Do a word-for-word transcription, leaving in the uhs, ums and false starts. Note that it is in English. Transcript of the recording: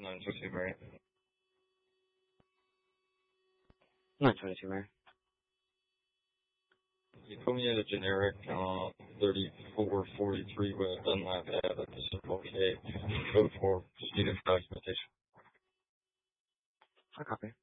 nine twenty-two, Mary. nine twenty-two, Mary. You put me at a generic uh, thirty-four forty-three with a Dunlap head at the Circle K. Code for speed of documentation. I copy.